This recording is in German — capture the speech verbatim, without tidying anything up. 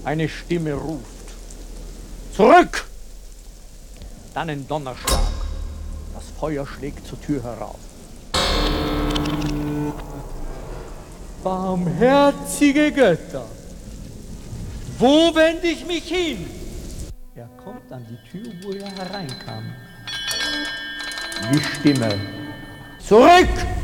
Eine Stimme ruft. Zurück! Dann ein Donnerschlag. Das Feuer schlägt zur Tür herauf. Barmherzige Götter, wo wende ich mich hin? Er kommt an die Tür, wo er hereinkam. Die Stimme. Zurück!